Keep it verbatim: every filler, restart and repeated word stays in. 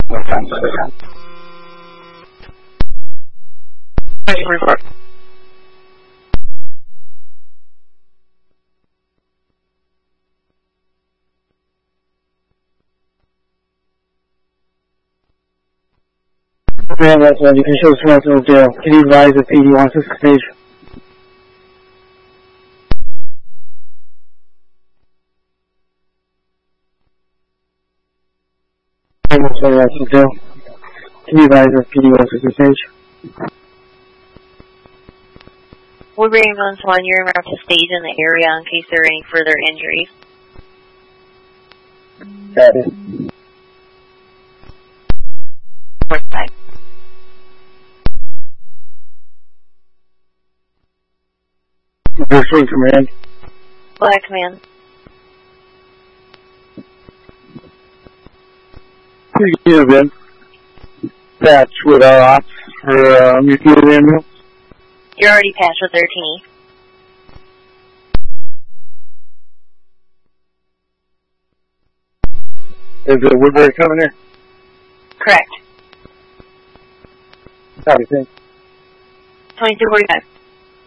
What time is it now? Report. Man, that's one. You can show Smithfield jail. Can you advise if P D wants this stage? I'm going to say that's jail. Can you advise if P D wants this stage? Woodbury Ambulance one, you're en route to stage in the area in case there are any further injuries. That is. North side. Pursuing command. Black command. You have been patched with our ops for uh, mutilated ambulance. You're already patched with thirteen E. Is it Woodbury coming here? Correct. Copy, thanks. twenty-two forty-five.